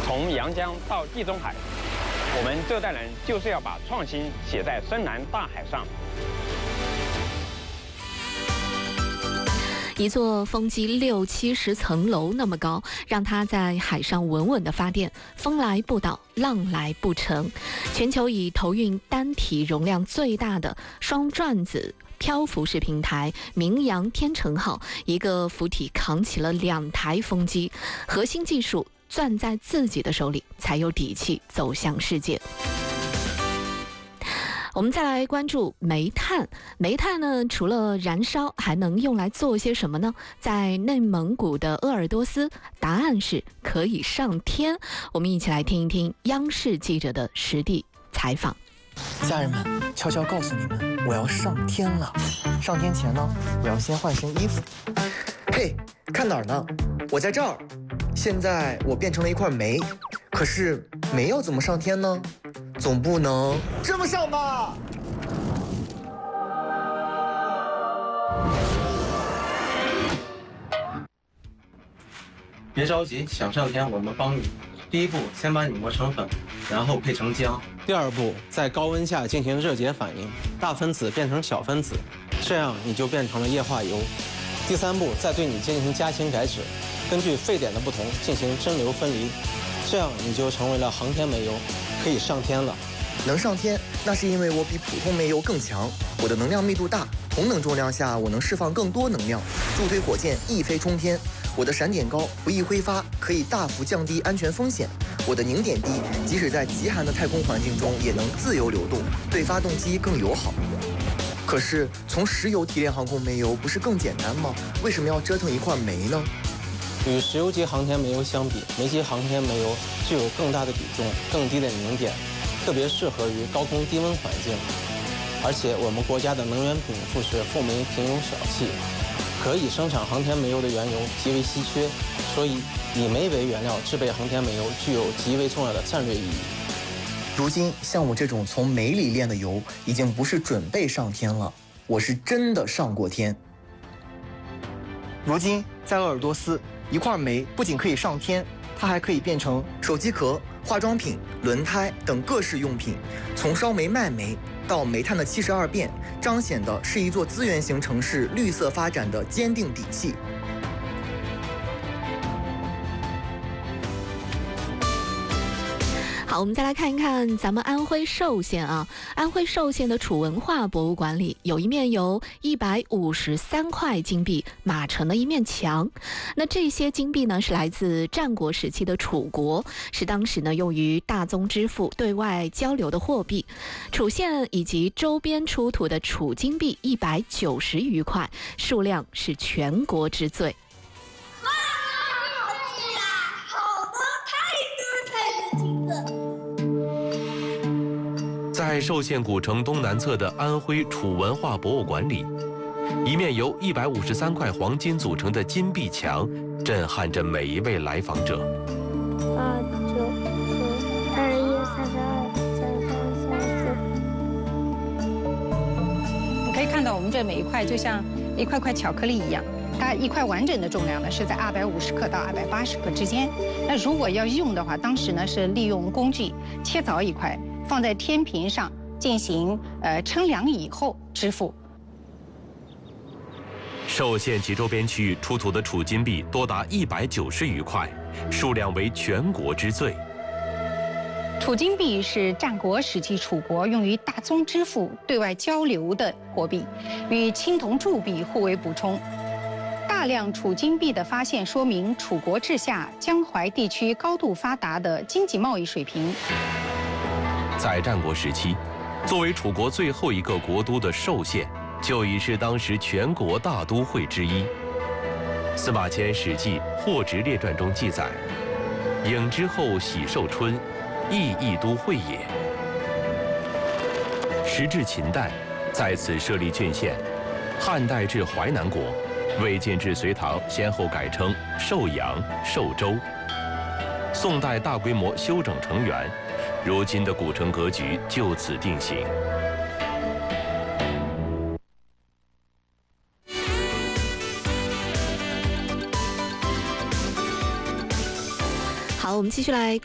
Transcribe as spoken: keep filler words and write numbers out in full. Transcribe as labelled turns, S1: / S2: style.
S1: 从阳江到地中海，我们这代人就是要把创新写在深蓝大海上。
S2: 一座风机六七十层楼那么高，让它在海上稳稳地发电，风来不倒，浪来不沉。全球以投运单体容量最大的双转子漂浮式平台明阳天成号，一个浮体扛起了两台风机，核心技术攥在自己的手里，才有底气走向世界。我们再来关注煤炭。煤炭呢，除了燃烧，还能用来做些什么呢？在内蒙古的鄂尔多斯，答案是可以上天。我们一起来听一听央视记者的实地采访。
S3: 家人们，悄悄告诉你们，我要上天了。上天前呢，我要先换身衣服。嘿，看哪儿呢？我在这儿。现在我变成了一块煤，可是煤要怎么上天呢？总不能这么上吧？
S4: 别着急，想上天我们帮你。第一步，先把你磨成粉，然后配成浆。第二步，在高温下进行热解反应，大分子变成小分子，这样你就变成了液化油。第三步，再对你进行加氢改酯，根据沸点的不同进行蒸馏分离，这样你就成为了航天煤油，可以上天了。
S3: 能上天，那是因为我比普通煤油更强，我的能量密度大，同等重量下我能释放更多能量，助推火箭一飞冲天。我的闪点高，不易挥发，可以大幅降低安全风险。我的凝点低，即使在极寒的太空环境中也能自由流动，对发动机更友好。可是从石油提炼航空煤油不是更简单吗？为什么要折腾一块煤呢？
S4: 与石油级航天煤油相比，煤级航天煤油具有更大的比重、更低的凝点，特别适合于高空低温环境。而且我们国家的能源禀赋是富煤平庸小气，可以生产航天煤油的原油极为稀缺，所以以煤为原料制备航天煤油具有极为重要的战略意义。
S3: 如今像我这种从煤里炼的油，已经不是准备上天了，我是真的上过天。如今在鄂尔多斯，一块煤不仅可以上天，它还可以变成手机壳、化妆品、轮胎等各式用品。从烧煤卖煤到煤炭的七十二变，彰显的是一座资源型城市绿色发展的坚定底气。
S2: 好，我们再来看一看咱们安徽寿县啊，安徽寿县的楚文化博物馆里有一面由一百五十三块金币码成的一面墙。那这些金币呢，是来自战国时期的楚国，是当时呢用于大宗支付对外交流的货币。楚县以及周边出土的楚金币一百九十余块，数量是全国之最。
S5: 在寿县古城东南侧的安徽楚文化博物馆里，一面由一百五十三块黄金组成的金币墙，震撼着每一位来访者。
S6: 八九十二十一三十二三十三三四。
S7: 你可以看到，我们这每一块就像一块块巧克力一样，它一块完整的重量呢是在二百五十克到二百八十克之间。那如果要用的话，当时呢是利用工具切凿一块，放在天平上进行呃称量以后支付。
S5: 寿县及周边区域出土的楚金币多达一百九十余块，数量为全国之最。
S7: 楚金币是战国时期楚国用于大宗支付对外交流的货币，与青铜铸币互为补充。大量楚金币的发现说明楚国治下江淮地区高度发达的经济贸易水平。
S5: 在战国时期，作为楚国最后一个国都的寿县，就已是当时全国大都会之一。司马迁《史记·霍职列传》中记载：“郢之后喜寿春，邑邑都会也。”时至秦代，在此设立郡县；汉代至淮南国，魏晋至隋唐先后改称寿阳、寿州。宋代大规模修整城垣，如今的古城格局就此定型。
S2: 好，我们继续来